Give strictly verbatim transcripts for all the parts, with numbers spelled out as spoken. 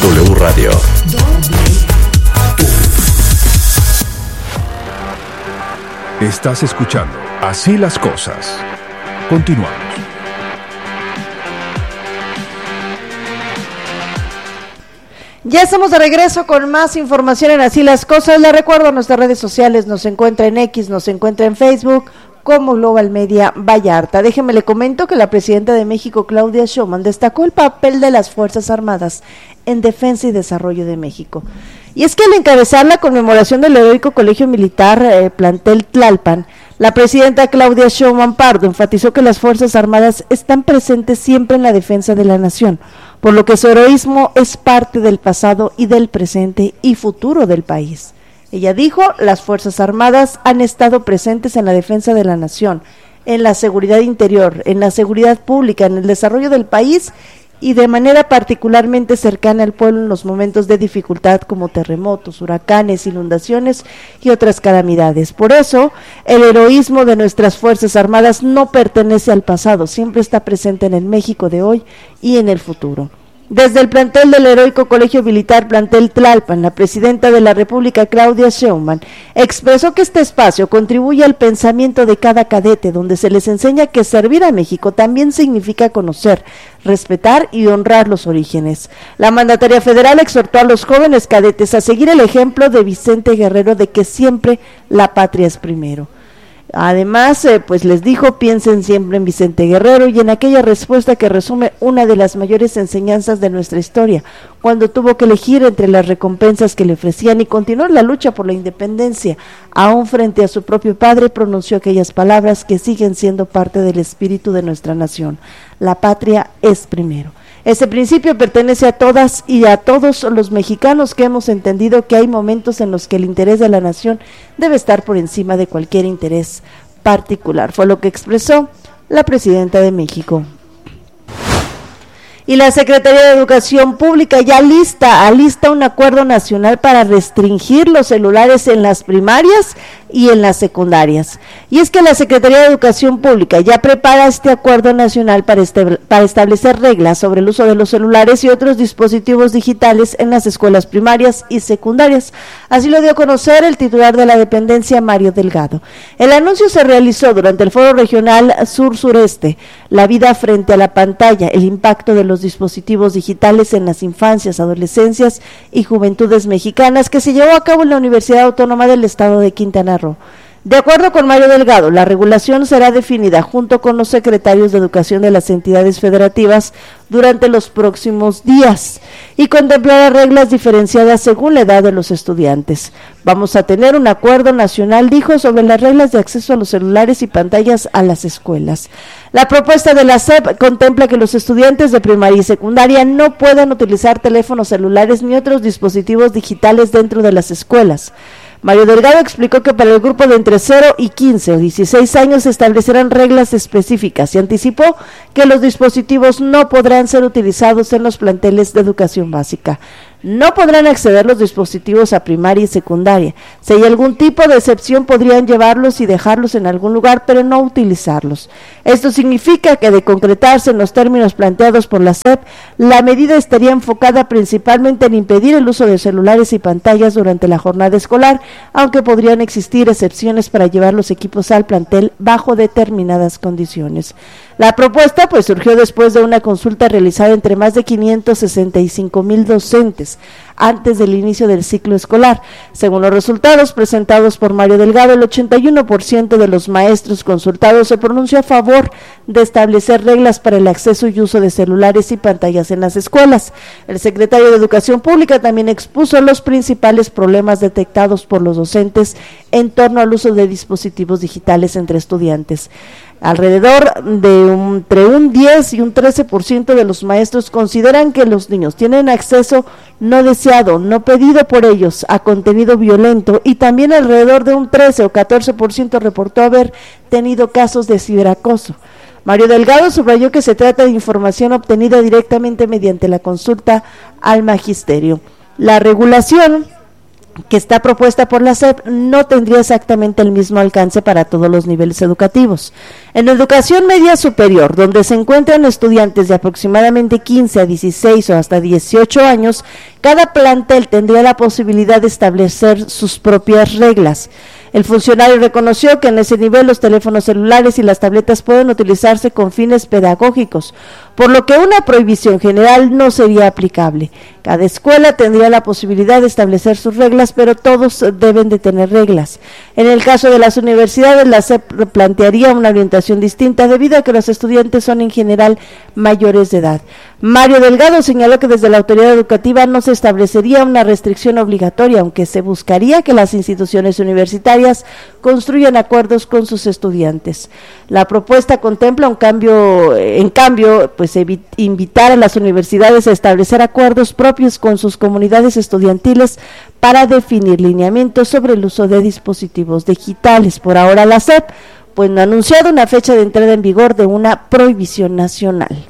W Radio. Estás escuchando Así las Cosas. Continuamos. Ya estamos de regreso con más información en Así las Cosas. Les recuerdo, nuestras redes sociales nos encuentra en X, nos encuentra en Facebook como Global Media Vallarta. Déjeme le comento que la presidenta de México, Claudia Sheinbaum, destacó el papel de las Fuerzas Armadas en defensa y desarrollo de México. Y es que al encabezar la conmemoración del heroico Colegio Militar eh, Plantel Tlalpan, la presidenta Claudia Sheinbaum Pardo enfatizó que las Fuerzas Armadas están presentes siempre en la defensa de la nación, por lo que su heroísmo es parte del pasado y del presente y futuro del país. Ella dijo, las Fuerzas Armadas han estado presentes en la defensa de la nación, en la seguridad interior, en la seguridad pública, en el desarrollo del país y de manera particularmente cercana al pueblo en los momentos de dificultad como terremotos, huracanes, inundaciones y otras calamidades. Por eso, el heroísmo de nuestras Fuerzas Armadas no pertenece al pasado, siempre está presente en el México de hoy y en el futuro. Desde el plantel del heroico Colegio Militar Plantel Tlalpan, la presidenta de la República, Claudia Sheinbaum, expresó que este espacio contribuye al pensamiento de cada cadete, donde se les enseña que servir a México también significa conocer, respetar y honrar los orígenes. La mandataria federal exhortó a los jóvenes cadetes a seguir el ejemplo de Vicente Guerrero de que siempre la patria es primero. Además, eh, pues les dijo, piensen siempre en Vicente Guerrero y en aquella respuesta que resume una de las mayores enseñanzas de nuestra historia, cuando tuvo que elegir entre las recompensas que le ofrecían y continuar la lucha por la independencia, aún frente a su propio padre, pronunció aquellas palabras que siguen siendo parte del espíritu de nuestra nación: la patria es primero. Ese principio pertenece a todas y a todos los mexicanos que hemos entendido que hay momentos en los que el interés de la nación debe estar por encima de cualquier interés particular. Fue lo que expresó la presidenta de México. Y la Secretaría de Educación Pública ya lista, alista un acuerdo nacional para restringir los celulares en las primarias y en las secundarias. Y es que la Secretaría de Educación Pública ya prepara este acuerdo nacional para, este, para establecer reglas sobre el uso de los celulares y otros dispositivos digitales en las escuelas primarias y secundarias. Así lo dio a conocer el titular de la dependencia, Mario Delgado. El anuncio se realizó durante el Foro Regional Sur-Sureste, la vida frente a la pantalla, el impacto de los dispositivos digitales en las infancias, adolescencias y juventudes mexicanas, que se llevó a cabo en la Universidad Autónoma del Estado de Quintana Roo. De acuerdo con Mario Delgado, la regulación será definida junto con los secretarios de Educación de las entidades federativas durante los próximos días y contemplará reglas diferenciadas según la edad de los estudiantes. Vamos a tener un acuerdo nacional, dijo, sobre las reglas de acceso a los celulares y pantallas a las escuelas. La propuesta de la S E P contempla que los estudiantes de primaria y secundaria no puedan utilizar teléfonos celulares ni otros dispositivos digitales dentro de las escuelas. Mario Delgado explicó que para el grupo de entre cero y quince o dieciséis años se establecerán reglas específicas y anticipó que los dispositivos no podrán ser utilizados en los planteles de educación básica. No podrán acceder los dispositivos a primaria y secundaria. Si hay algún tipo de excepción, podrían llevarlos y dejarlos en algún lugar, pero no utilizarlos. Esto significa que, de concretarse en los términos planteados por la S E P, la medida estaría enfocada principalmente en impedir el uso de celulares y pantallas durante la jornada escolar, aunque podrían existir excepciones para llevar los equipos al plantel bajo determinadas condiciones. La propuesta pues surgió después de una consulta realizada entre más de quinientos sesenta y cinco mil docentes antes del inicio del ciclo escolar. Según los resultados presentados por Mario Delgado, el ochenta y uno por ciento de los maestros consultados se pronunció a favor de establecer reglas para el acceso y uso de celulares y pantallas en las escuelas. El secretario de Educación Pública también expuso los principales problemas detectados por los docentes en torno al uso de dispositivos digitales entre estudiantes. Alrededor de un, entre un diez y un trece por ciento de los maestros consideran que los niños tienen acceso no deseado, no pedido por ellos, a contenido violento, y también alrededor de un trece o catorce por ciento reportó haber tenido casos de ciberacoso. Mario Delgado subrayó que se trata de información obtenida directamente mediante la consulta al magisterio. La regulación que está propuesta por la S E P no tendría exactamente el mismo alcance para todos los niveles educativos. En educación media superior, donde se encuentran estudiantes de aproximadamente quince a dieciséis o hasta dieciocho años, cada plantel tendría la posibilidad de establecer sus propias reglas. El funcionario reconoció que en ese nivel los teléfonos celulares y las tabletas pueden utilizarse con fines pedagógicos, por lo que una prohibición general no sería aplicable. Cada escuela tendría la posibilidad de establecer sus reglas, pero todos deben de tener reglas. En el caso de las universidades, la S E P plantearía una orientación distinta debido a que los estudiantes son en general mayores de edad. Mario Delgado señaló que desde la autoridad educativa no se establecería una restricción obligatoria, aunque se buscaría que las instituciones universitarias construyan acuerdos con sus estudiantes. La propuesta contempla un cambio, en cambio, pues invitar a las universidades a establecer acuerdos propios con sus comunidades estudiantiles para definir lineamientos sobre el uso de dispositivos digitales. Por ahora la S E P pues no ha anunciado una fecha de entrada en vigor de una prohibición nacional.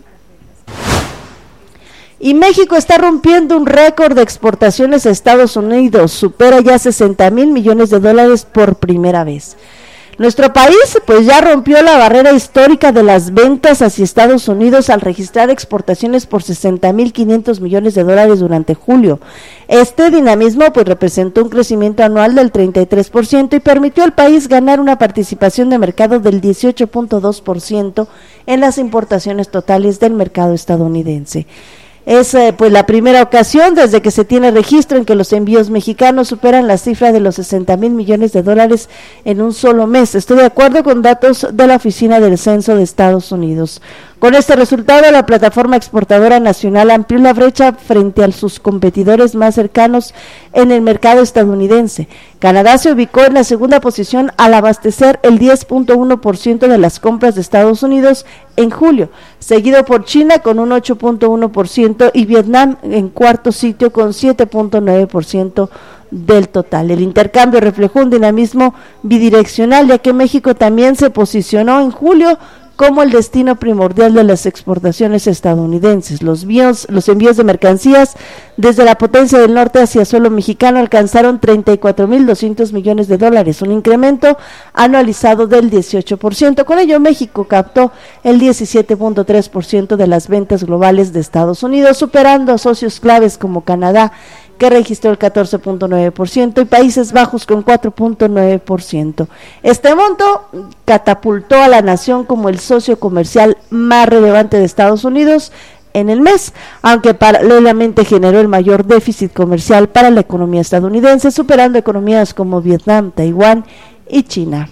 Y México está rompiendo un récord de exportaciones a Estados Unidos, supera ya sesenta mil millones de dólares por primera vez. Nuestro país pues ya rompió la barrera histórica de las ventas hacia Estados Unidos al registrar exportaciones por sesenta mil quinientos millones de dólares durante julio. Este dinamismo pues representó un crecimiento anual del treinta y tres por ciento y permitió al país ganar una participación de mercado del dieciocho punto dos por ciento en las importaciones totales del mercado estadounidense. Es eh, pues la primera ocasión desde que se tiene registro en que los envíos mexicanos superan la cifra de los sesenta mil millones de dólares en un solo mes. Estoy de acuerdo con datos de la Oficina del Censo de Estados Unidos. Con este resultado, la plataforma exportadora nacional amplió la brecha frente a sus competidores más cercanos en el mercado estadounidense. Canadá se ubicó en la segunda posición al abastecer el diez punto uno por ciento de las compras de Estados Unidos en julio, seguido por China con un ocho punto uno por ciento y Vietnam en cuarto sitio con siete punto nueve por ciento del total. El intercambio reflejó un dinamismo bidireccional, ya que México también se posicionó en julio como el destino primordial de las exportaciones estadounidenses. Los envíos, los envíos de mercancías desde la potencia del norte hacia suelo mexicano alcanzaron treinta y cuatro mil doscientos millones de dólares, un incremento anualizado del dieciocho por ciento. Con ello, México captó el diecisiete punto tres por ciento de las ventas globales de Estados Unidos, superando a socios claves como Canadá, que registró el catorce punto nueve por ciento, y Países Bajos con cuatro punto nueve por ciento. Este monto catapultó a la nación como el socio comercial más relevante de Estados Unidos en el mes, aunque paralelamente generó el mayor déficit comercial para la economía estadounidense, superando economías como Vietnam, Taiwán y China.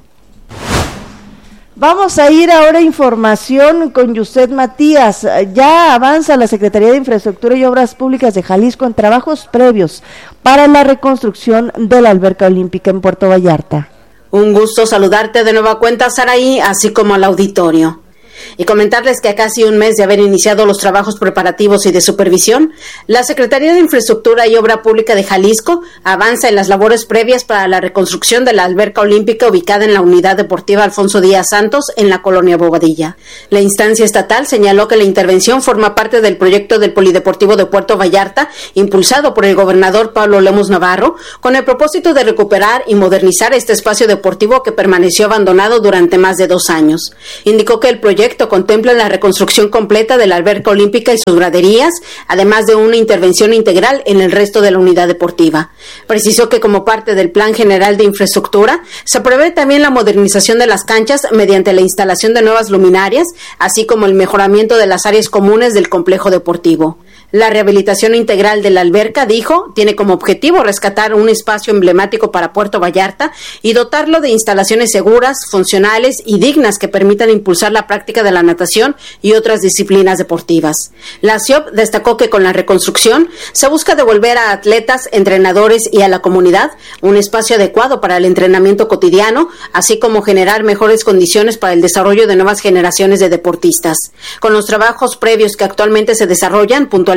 Vamos a ir ahora a información con Yuset Matías. Ya avanza la Secretaría de Infraestructura y Obras Públicas de Jalisco en trabajos previos para la reconstrucción de la alberca olímpica en Puerto Vallarta. Un gusto saludarte de nueva cuenta, Saraí, así como al auditorio. Y comentarles que a casi un mes de haber iniciado los trabajos preparativos y de supervisión, la Secretaría de Infraestructura y Obra Pública de Jalisco avanza en las labores previas para la reconstrucción de la alberca olímpica ubicada en la Unidad Deportiva Alfonso Díaz Santos en la colonia Bobadilla. La instancia estatal señaló que la intervención forma parte del proyecto del Polideportivo de Puerto Vallarta, impulsado por el gobernador Pablo Lemus Navarro, con el propósito de recuperar y modernizar este espacio deportivo que permaneció abandonado durante más de dos años. Indicó que el proyecto contempla la reconstrucción completa de la alberca olímpica y sus graderías, además de una intervención integral en el resto de la unidad deportiva. Precisó que como parte del Plan General de Infraestructura, se prevé también la modernización de las canchas mediante la instalación de nuevas luminarias, así como el mejoramiento de las áreas comunes del complejo deportivo. La rehabilitación integral de la alberca, dijo, tiene como objetivo rescatar un espacio emblemático para Puerto Vallarta y dotarlo de instalaciones seguras, funcionales y dignas que permitan impulsar la práctica de la natación y otras disciplinas deportivas. La C I O P destacó que con la reconstrucción se busca devolver a atletas, entrenadores y a la comunidad un espacio adecuado para el entrenamiento cotidiano, así como generar mejores condiciones para el desarrollo de nuevas generaciones de deportistas. Con los trabajos previos que actualmente se desarrollan, puntualizó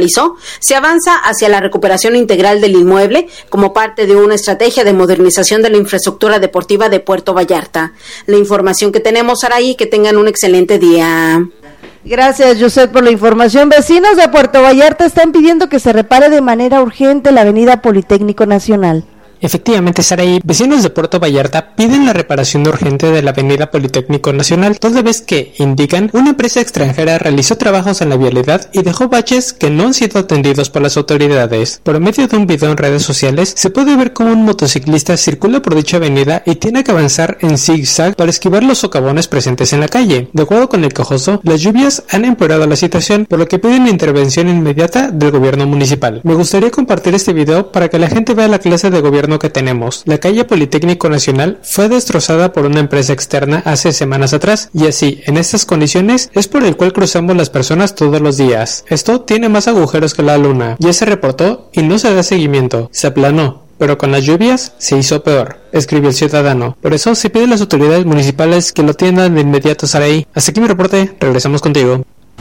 realizó, se avanza hacia la recuperación integral del inmueble como parte de una estrategia de modernización de la infraestructura deportiva de Puerto Vallarta. La información que tenemos, Saraí, que tengan un excelente día. Gracias, José, por la información. Vecinos de Puerto Vallarta están pidiendo que se repare de manera urgente la avenida Politécnico Nacional. Efectivamente, Saraí, vecinos de Puerto Vallarta piden la reparación urgente de la avenida Politécnico Nacional, toda vez que, indican, una empresa extranjera realizó trabajos en la vialidad y dejó baches que no han sido atendidos por las autoridades. Por medio de un video en redes sociales, se puede ver cómo un motociclista circula por dicha avenida y tiene que avanzar en zigzag para esquivar los socavones presentes en la calle. De acuerdo con el quejoso, las lluvias han empeorado la situación, por lo que piden la intervención inmediata del gobierno municipal. Me gustaría compartir este video para que la gente vea la clase de gobierno que tenemos. La calle Politécnico Nacional fue destrozada por una empresa externa hace semanas atrás, y así, en estas condiciones, es por el cual cruzamos las personas todos los días. Esto tiene más agujeros que la luna. Ya se reportó y no se da seguimiento. Se aplanó, pero con las lluvias se hizo peor, escribió el ciudadano. Por eso se pide a las autoridades municipales que lo atiendan de inmediato, Saraí. Hasta aquí mi reporte, regresamos contigo.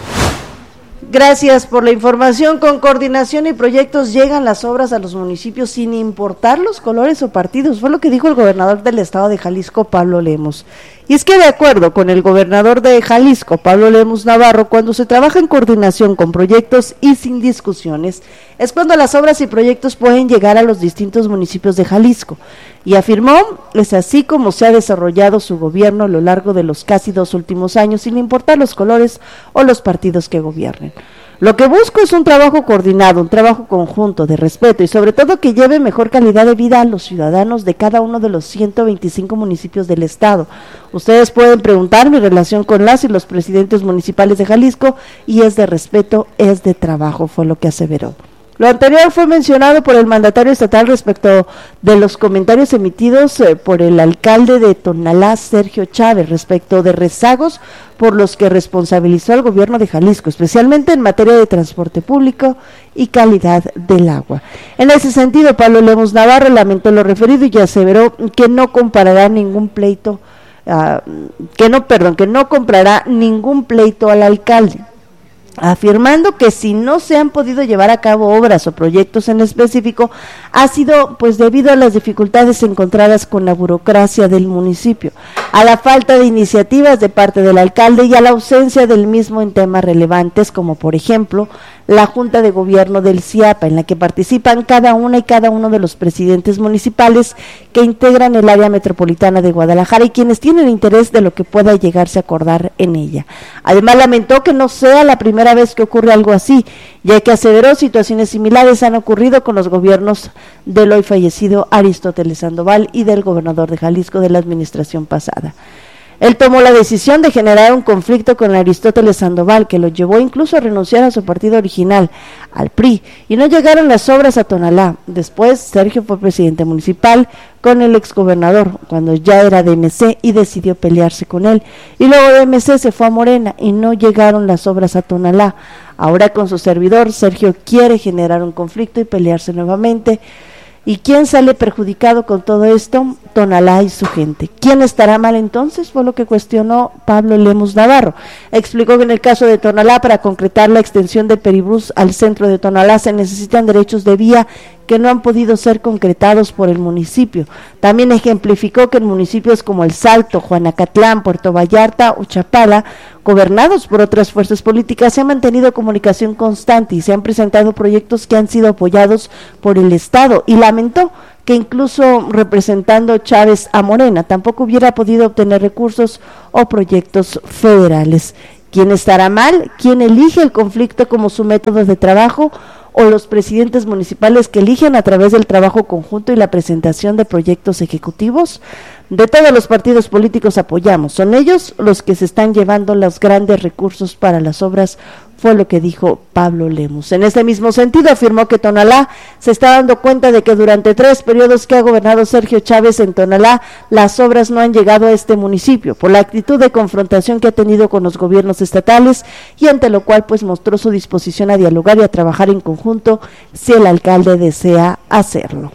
Gracias por la información. Con coordinación y proyectos llegan las obras a los municipios sin importar los colores o partidos, fue lo que dijo el gobernador del estado de Jalisco, Pablo Lemos. Y es que de acuerdo con el gobernador de Jalisco, Pablo Lemus Navarro, cuando se trabaja en coordinación con proyectos y sin discusiones, es cuando las obras y proyectos pueden llegar a los distintos municipios de Jalisco. Y afirmó, es así como se ha desarrollado su gobierno a lo largo de los casi dos últimos años, sin importar los colores o los partidos que gobiernen. Lo que busco es un trabajo coordinado, un trabajo conjunto de respeto y sobre todo que lleve mejor calidad de vida a los ciudadanos de cada uno de los ciento veinticinco municipios del estado. Ustedes pueden preguntar mi relación con las y los presidentes municipales de Jalisco y es de respeto, es de trabajo, fue lo que aseveró. Lo anterior fue mencionado por el mandatario estatal respecto de los comentarios emitidos eh, por el alcalde de Tonalá, Sergio Chávez, respecto de rezagos por los que responsabilizó al gobierno de Jalisco, especialmente en materia de transporte público y calidad del agua. En ese sentido, Pablo Lemus Navarro lamentó lo referido y aseveró que no comparará ningún pleito, uh, que no, perdón, que no comprará ningún pleito al alcalde, afirmando que si no se han podido llevar a cabo obras o proyectos en específico, ha sido pues debido a las dificultades encontradas con la burocracia del municipio, a la falta de iniciativas de parte del alcalde y a la ausencia del mismo en temas relevantes como por ejemplo la Junta de Gobierno del CIAPA, en la que participan cada una y cada uno de los presidentes municipales que integran el área metropolitana de Guadalajara y quienes tienen interés de lo que pueda llegarse a acordar en ella. Además lamentó que no sea la primera vez que ocurre algo así, ya que aseveró situaciones similares han ocurrido con los gobiernos del hoy fallecido Aristóteles Sandoval y del gobernador de Jalisco de la administración pasada. Él tomó la decisión de generar un conflicto con Aristóteles Sandoval, que lo llevó incluso a renunciar a su partido original, al P R I, y no llegaron las obras a Tonalá. Después, Sergio fue presidente municipal con el exgobernador, cuando ya era de M C y decidió pelearse con él. Y luego de M C se fue a Morena y no llegaron las obras a Tonalá. Ahora con su servidor, Sergio quiere generar un conflicto y pelearse nuevamente. ¿Y quién sale perjudicado con todo esto? Tonalá y su gente. ¿Quién estará mal entonces? Fue lo que cuestionó Pablo Lemus Navarro. Explicó que en el caso de Tonalá, para concretar la extensión de Peribús al centro de Tonalá, se necesitan derechos de vía que no han podido ser concretados por el municipio. También ejemplificó que en municipios como El Salto, Juanacatlán, Puerto Vallarta o Chapala, gobernados por otras fuerzas políticas, se ha mantenido comunicación constante y se han presentado proyectos que han sido apoyados por el Estado, y lamentó que incluso representando Chávez a Morena tampoco hubiera podido obtener recursos o proyectos federales. ¿Quién estará mal? ¿Quién elige el conflicto como su método de trabajo? ¿O los presidentes municipales que eligen a través del trabajo conjunto y la presentación de proyectos ejecutivos? De todos los partidos políticos apoyamos, son ellos los que se están llevando los grandes recursos para las obras, fue lo que dijo Pablo Lemus. En este mismo sentido afirmó que Tonalá se está dando cuenta de que durante tres periodos que ha gobernado Sergio Chávez en Tonalá, las obras no han llegado a este municipio, por la actitud de confrontación que ha tenido con los gobiernos estatales, y ante lo cual pues mostró su disposición a dialogar y a trabajar en conjunto si el alcalde desea hacerlo.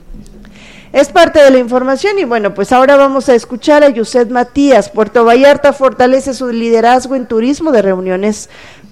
Es parte de la información y bueno, pues ahora vamos a escuchar a Yuset Matías. Puerto Vallarta fortalece su liderazgo en turismo de reuniones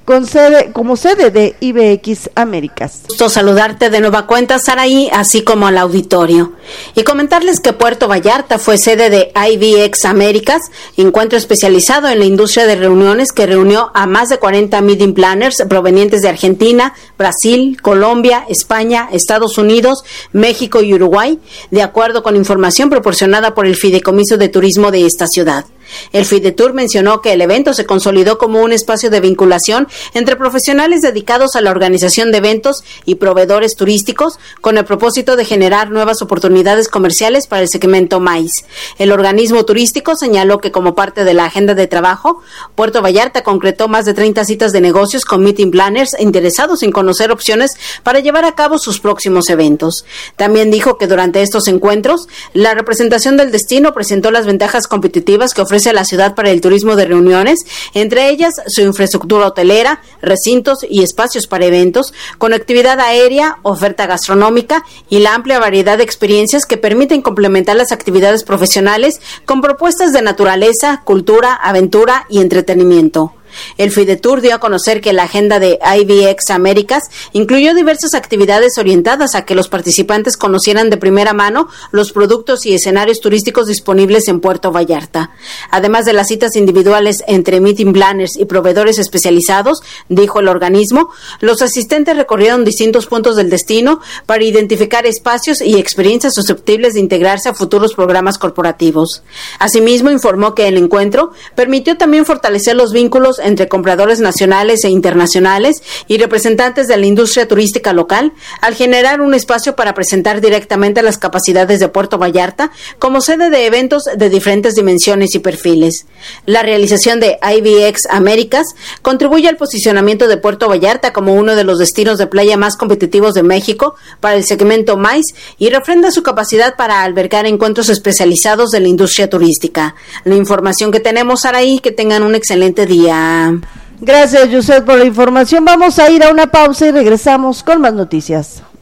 con sede, como sede de I B X Américas. Gusto saludarte de nueva cuenta, Saraí, así como al auditorio. Y comentarles que Puerto Vallarta fue sede de I B X Américas, encuentro especializado en la industria de reuniones que reunió a más de cuarenta meeting planners provenientes de Argentina, Brasil, Colombia, España, Estados Unidos, México y Uruguay, de acuerdo con información proporcionada por el Fideicomiso de Turismo de esta ciudad. El Fidetur mencionó que el evento se consolidó como un espacio de vinculación entre profesionales dedicados a la organización de eventos y proveedores turísticos con el propósito de generar nuevas oportunidades comerciales para el segmento maíz. El organismo turístico señaló que como parte de la agenda de trabajo, Puerto Vallarta concretó más de treinta citas de negocios con meeting planners interesados en conocer opciones para llevar a cabo sus próximos eventos. También dijo que durante estos encuentros, la representación del destino presentó las ventajas competitivas que ofrece a la ciudad para el turismo de reuniones, entre ellas su infraestructura hotelera, recintos y espacios para eventos, conectividad aérea, oferta gastronómica y la amplia variedad de experiencias que permiten complementar las actividades profesionales con propuestas de naturaleza, cultura, aventura y entretenimiento. El Fidetur dio a conocer que la agenda de I B X Américas incluyó diversas actividades orientadas a que los participantes conocieran de primera mano los productos y escenarios turísticos disponibles en Puerto Vallarta. Además de las citas individuales entre meeting planners y proveedores especializados, dijo el organismo, los asistentes recorrieron distintos puntos del destino para identificar espacios y experiencias susceptibles de integrarse a futuros programas corporativos. Asimismo, informó que el encuentro permitió también fortalecer los vínculos entre compradores nacionales e internacionales y representantes de la industria turística local, al generar un espacio para presentar directamente las capacidades de Puerto Vallarta como sede de eventos de diferentes dimensiones y perfiles. La realización de I B X Américas contribuye al posicionamiento de Puerto Vallarta como uno de los destinos de playa más competitivos de México para el segmento maíz y refrenda su capacidad para albergar encuentros especializados de la industria turística. La información que tenemos, Saraí, que tengan un excelente día. Gracias, José, por la información. Vamos a ir a una pausa y regresamos con más noticias.